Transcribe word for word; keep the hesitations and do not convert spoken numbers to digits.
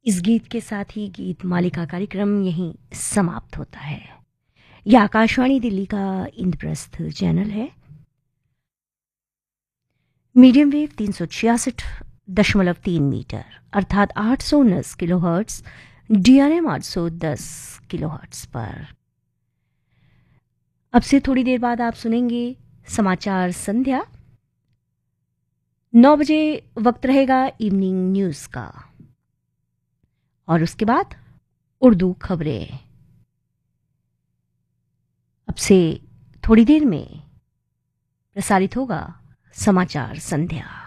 इस गीत के साथ ही गीत मालिका कार्यक्रम यहीं समाप्त होता है। यह आकाशवाणी दिल्ली का इंद्रप्रस्थ चैनल है। मीडियम वेव तीन सौ छियासठ दशमलव तीन मीटर अर्थात आठ सौ उन्नीस किलो हर्ट्स, डीआरएम आठ सौ दस किलो हर्ट्स पर। अब से थोड़ी देर बाद आप सुनेंगे समाचार संध्या। नौ बजे वक्त रहेगा इवनिंग न्यूज़ का और उसके बाद उर्दू खबरें। अब से थोड़ी देर में प्रसारित होगा समाचार संध्या।